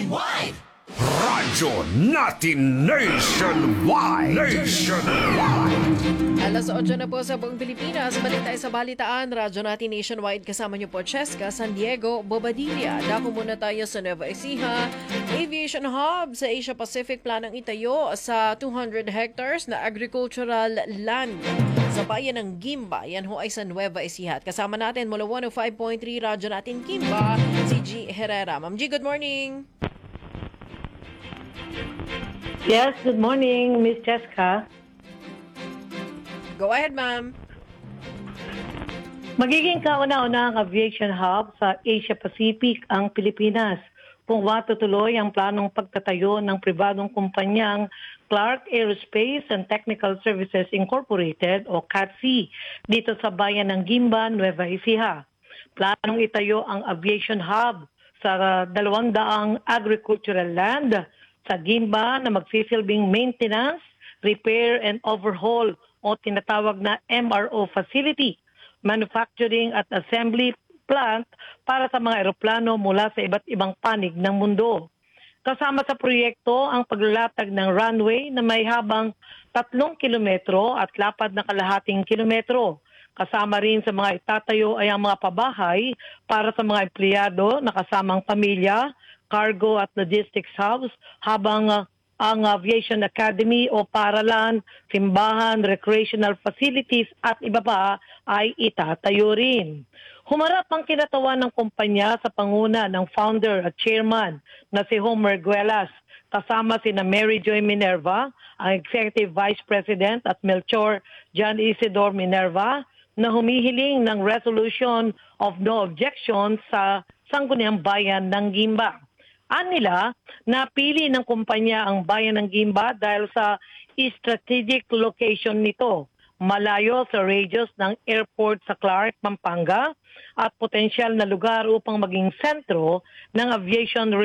Nationwide! Radyo natin nationwide! Alas 8 na po sa buong Pilipinas. Balik tayo sa balitaan. Radyo natin nationwide. Kasama niyo po Cheska, San Diego, Bobadilla. Dako muna tayo sa Nueva Ecija. Aviation Hub sa Asia Pacific planang itayo sa 200 hectares na agricultural land sa bayan ng Gimba. Yan ho ay sa Nueva Ecija. At kasama natin mula 105.3 Radyo natin Gimba, si G. Herrera. Ma'am G, good morning. Yes, good morning, Miss Cheska. Go ahead, ma'am. Magiging kauna-unahang aviation hub sa Asia Pacific ang Pilipinas kung matutuloy ang planong pagtatayo ng pribadong kumpanyang Clark Aerospace and Technical Services Incorporated o CATC dito sa bayan ng Gimba, Nueva Ecija. Planong itayo ang aviation hub sa 200 agricultural land sa Gimba na magsisilbing maintenance, repair and overhaul o tinatawag na MRO facility, manufacturing at assembly plant para sa mga eroplano mula sa iba't ibang panig ng mundo. Kasama sa proyekto ang paglalatag ng runway na may habang 3 kilometro at lapad na kalahating kilometro. Kasama rin sa mga itatayo ay ang mga pabahay para sa mga empleyado na kasamang pamilya, cargo at logistics hubs, habang ang Aviation Academy o paralan, simbahan, recreational facilities at iba pa ay itatayo rin. Humarap ang kinatawan ng kumpanya sa panguna ng founder at chairman na si Homer Guelas, kasama sina Mary Joy Minerva, ang Executive Vice President at Melchor John Isidore Minerva, na humihiling ng resolution of no objection sa Sangguniang Bayan ng Gimba. Anila, napili ng kumpanya ang bayan ng Gimba dahil sa strategic location nito, malayo sa radius ng airport sa Clark, Pampanga, at potensyal na lugar upang maging sentro ng aviation